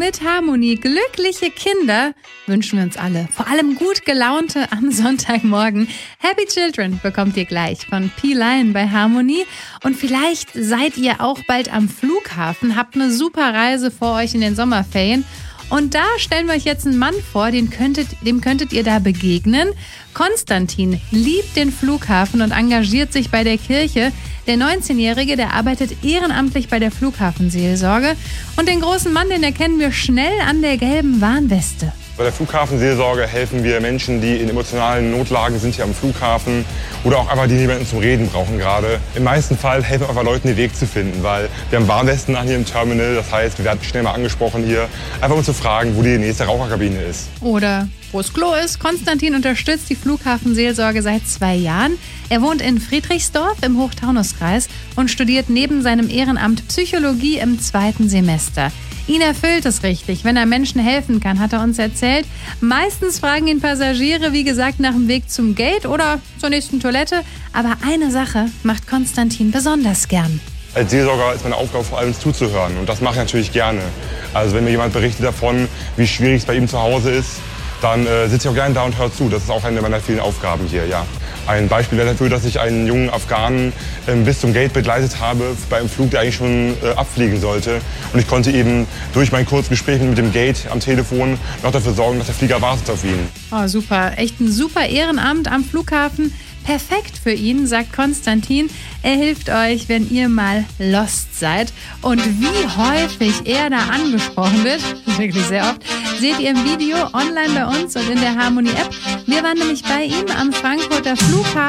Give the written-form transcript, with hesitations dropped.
mit Harmonie. Glückliche Kinder wünschen wir uns alle. Vor allem gut gelaunte am Sonntagmorgen. Happy Children bekommt ihr gleich von P-Line bei Harmonie. Und vielleicht seid ihr auch bald am Flughafen, habt eine super Reise vor euch in den Sommerferien. Und da stellen wir euch jetzt einen Mann vor, dem könntet ihr da begegnen. Konstantin liebt den Flughafen und engagiert sich bei der Kirche. Der 19-Jährige, der arbeitet ehrenamtlich bei der Flughafenseelsorge. Und den großen Mann, den erkennen wir schnell an der gelben Warnweste. Bei der Flughafenseelsorge helfen wir Menschen, die in emotionalen Notlagen sind hier am Flughafen oder auch einfach die jemanden zum Reden brauchen gerade. Im meisten Fall helfen wir einfach Leuten, den Weg zu finden, weil wir haben Warnwesten an hier im Terminal. Das heißt, wir werden schnell mal angesprochen hier, einfach um zu fragen, wo die nächste Raucherkabine ist. Oder wo das Klo ist. Konstantin unterstützt die Flughafenseelsorge seit 2 Jahren. Er wohnt in Friedrichsdorf im Hochtaunuskreis und studiert neben seinem Ehrenamt Psychologie im 2. Semester. Ihn erfüllt es richtig, wenn er Menschen helfen kann, hat er uns erzählt. Meistens fragen ihn Passagiere, wie gesagt, nach dem Weg zum Gate oder zur nächsten Toilette. Aber eine Sache macht Konstantin besonders gern. Als Seelsorger ist meine Aufgabe vor allem zuzuhören und das mache ich natürlich gerne. Also wenn mir jemand berichtet davon, wie schwierig es bei ihm zu Hause ist, dann sitze ich auch gerne da und höre zu. Das ist auch eine meiner vielen Aufgaben hier, ja. Ein Beispiel wäre dafür, dass ich einen jungen Afghanen bis zum Gate begleitet habe bei einem Flug, der eigentlich schon abfliegen sollte. Und ich konnte eben durch mein kurzes Gespräch mit dem Gate am Telefon noch dafür sorgen, dass der Flieger wartet auf ihn. Oh, super. Echt ein super Ehrenamt am Flughafen. Perfekt für ihn, sagt Konstantin. Er hilft euch, wenn ihr mal lost seid. Und wie häufig er da angesprochen wird, wirklich sehr oft, seht ihr im Video online bei uns und in der Harmonie-App. Wir waren nämlich bei ihm am Frankfurter Flughafen.